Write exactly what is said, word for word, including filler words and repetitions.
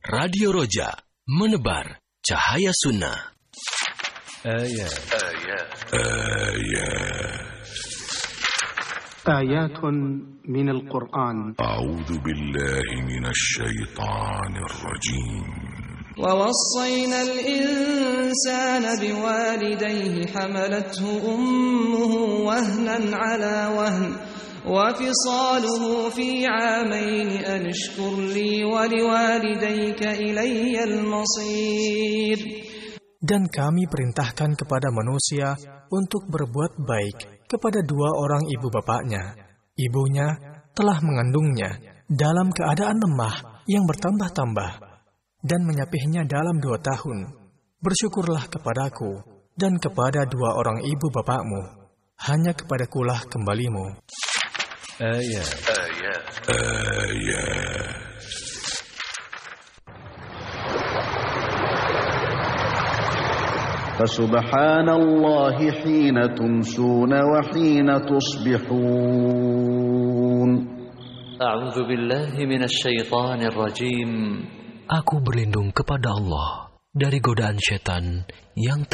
Radio Roja, menebar cahaya sunnah. آيات آيات آيات آيات من القرآن. أعوذ بالله من الشيطان الرجيم. ووصينا الإنسان بوالديه حملته أمه وهنا على وهن وفصاله في عامين أن اشكر لي ولوالديك إلي المصير. Dan kami perintahkan kepada manusia untuk berbuat baik kepada dua orang ibu bapaknya. Ibunya telah mengandungnya dalam keadaan lemah yang bertambah-tambah dan menyapihnya dalam dua tahun. Bersyukurlah kepadaku dan kepada dua orang ibu bapakmu. Hanya kepadakulah kembalimu. آيات آيات آيات فسبحان الله حين تمسون وحين تصبحون. أعوذ بالله من الشيطان الرجيم. Aku berlindung kepada Allah dari godaan setan yang